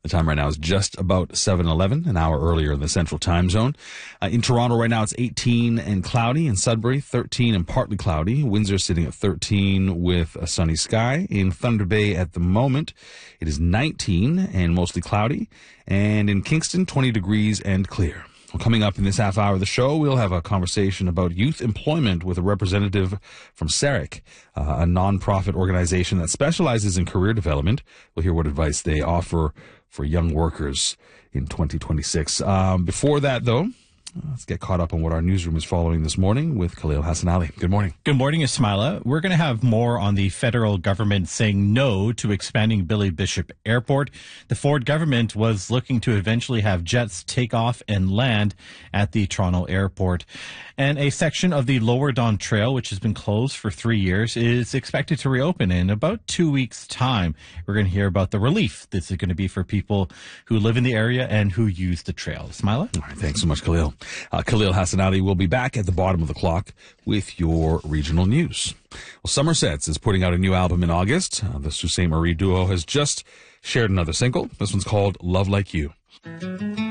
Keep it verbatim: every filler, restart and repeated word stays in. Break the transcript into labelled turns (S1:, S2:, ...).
S1: The time right now is just about seven eleven, an hour earlier in the Central Time Zone. Uh, in Toronto right now, it's eighteen and cloudy. In Sudbury, thirteen and partly cloudy. Windsor sitting at thirteen with a sunny sky. In Thunder Bay at the moment, it is nineteen and mostly cloudy. And in Kingston, twenty degrees and clear. Well, coming up in this half hour of the show, we'll have a conversation about youth employment with a representative from S A R E C, uh, a nonprofit organization that specializes in career development. We'll hear what advice they offer for young workers in twenty twenty-six. Um, before that, though, let's get caught up on what our newsroom is following this morning with Khalil Hassan Ali. Good morning.
S2: Good morning, Ismaila. We're going to have more on the federal government saying no to expanding Billy Bishop Airport. The Ford government was looking to eventually have jets take off and land at the Toronto airport. And a section of the Lower Don Trail, which has been closed for three years, is expected to reopen in about two weeks' time. We're going to hear about the relief this is going to be for people who live in the area and who use the trail. Ismaila?
S1: All right, thanks so much, Khalil. Uh, Khalil Hassan Ali will be back at the bottom of the clock with your regional news. Well, Somersets is putting out a new album in August. Uh, the Sault Ste. Marie duo has just shared another single. This one's called Love Like You.